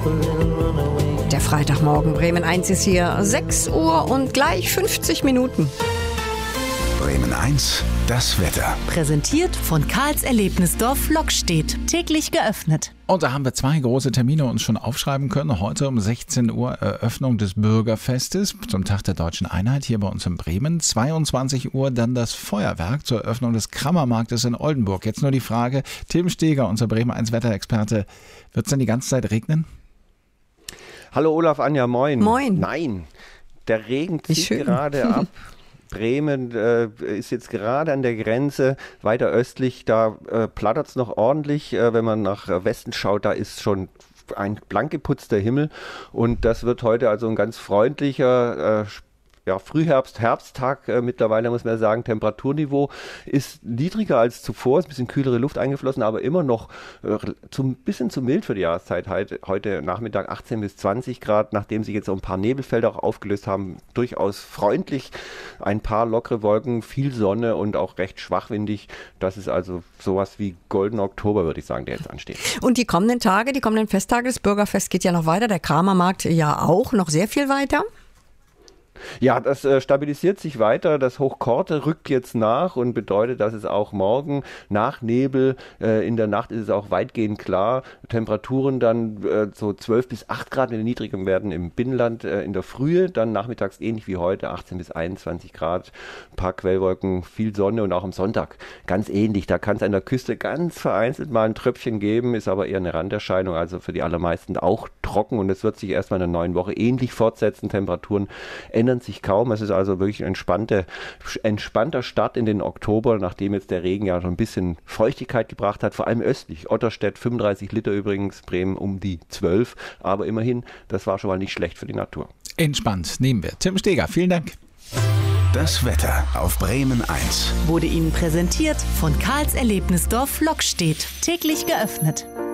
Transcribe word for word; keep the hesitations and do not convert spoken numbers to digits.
Der Freitagmorgen Bremen eins ist hier, sechs Uhr und gleich fünfzig Minuten. Bremen eins, das Wetter. Präsentiert von Karls Erlebnisdorf Lockstedt. Täglich geöffnet. Und da haben wir zwei große Termine uns schon aufschreiben können. Heute um sechzehn Uhr Eröffnung des Bürgerfestes zum Tag der Deutschen Einheit hier bei uns in Bremen. zweiundzwanzig Uhr dann das Feuerwerk zur Eröffnung des Krammermarktes in Oldenburg. Jetzt nur die Frage, Tim Steger, unser Bremen eins Wetterexperte, wird es denn die ganze Zeit regnen? Hallo Olaf, Anja, moin. Moin. Nein, der Regen zieht gerade ab. Bremen äh, ist jetzt gerade an der Grenze, weiter östlich, da äh, plattert es noch ordentlich. Äh, wenn man nach Westen schaut, da ist schon ein blank geputzter Himmel und das wird heute also ein ganz freundlicher äh, Ja, Frühherbst, Herbsttag äh, mittlerweile, muss man sagen. Temperaturniveau ist niedriger als zuvor, ist ein bisschen kühlere Luft eingeflossen, aber immer noch ein äh, bisschen zu mild für die Jahreszeit. Heute, heute Nachmittag achtzehn bis zwanzig Grad, nachdem sich jetzt so ein paar Nebelfelder auch aufgelöst haben, durchaus freundlich. Ein paar lockere Wolken, viel Sonne und auch recht schwachwindig. Das ist also sowas wie goldener Oktober, würde ich sagen, der jetzt ansteht. Und die kommenden Tage, die kommenden Festtage, das Bürgerfest geht ja noch weiter, der Kramermarkt ja auch, noch sehr viel weiter. Ja, das äh, stabilisiert sich weiter. Das Hochkorte rückt jetzt nach und bedeutet, dass es auch morgen nach Nebel, äh, in der Nacht ist es auch weitgehend klar, Temperaturen dann äh, so zwölf bis acht Grad in den niedrigen werden im Binnenland äh, in der Frühe, dann nachmittags ähnlich wie heute, achtzehn bis einundzwanzig Grad, ein paar Quellwolken, viel Sonne und auch am Sonntag ganz ähnlich. Da kann es an der Küste ganz vereinzelt mal ein Tröpfchen geben, ist aber eher eine Randerscheinung, also für die allermeisten auch trocken und es wird sich erstmal in der neuen Woche ähnlich fortsetzen. Temperaturen ändern sich kaum. Es ist also wirklich ein entspannter, entspannter Start in den Oktober, nachdem jetzt der Regen ja schon ein bisschen Feuchtigkeit gebracht hat, vor allem östlich. Otterstedt fünfunddreißig Liter übrigens, Bremen um die zwölf. Aber immerhin, das war schon mal nicht schlecht für die Natur. Entspannt nehmen wir. Tim Steger, vielen Dank. Das Wetter auf Bremen eins Wurde Ihnen präsentiert von Karls Erlebnisdorf Lockstedt. Täglich geöffnet.